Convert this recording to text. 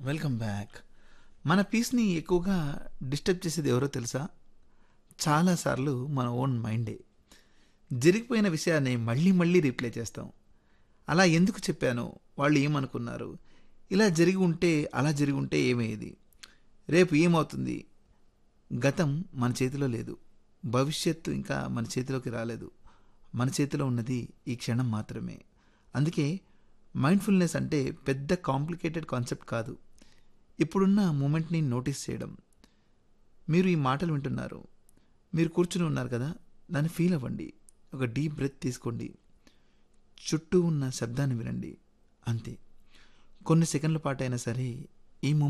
Welcome back. మన పీస్ని ఎక్కువగా డిస్టర్బ్ చేసేది ఎవరో తెలుసా? చాలాసార్లు మన ఓన్ మైండే. జరిగిపోయిన విషయాన్ని మళ్ళీ మళ్ళీ రీప్లే చేస్తాం. అలా ఎందుకు చెప్పాను, వాళ్ళు ఏమనుకున్నారు, ఇలా జరిగి ఉంటే అలా జరిగి ఉంటే ఏమయ్యేది, రేపు ఏమవుతుంది. గతం మన చేతిలో లేదు, భవిష్యత్తు ఇంకా మన చేతిలోకి రాలేదు. మన చేతిలో ఉన్నది ఈ క్షణం మాత్రమే. అందుకే మైండ్ఫుల్నెస్ అంటే పెద్ద కాంప్లికేటెడ్ కాన్సెప్ట్ కాదు, ఇప్పుడున్న మూమెంట్ని నోటీస్ చేయడం. మీరు ఈ మాటలు వింటున్నారు, మీరు కూర్చుని ఉన్నారు కదా, దాన్ని ఫీల్ అవ్వండి. ఒక డీప్ బ్రెత్ తీసుకోండి, చుట్టూ ఉన్న శబ్దాన్ని వినండి. అంతే. కొన్ని సెకండ్ల పాటు అయినా సరే ఈ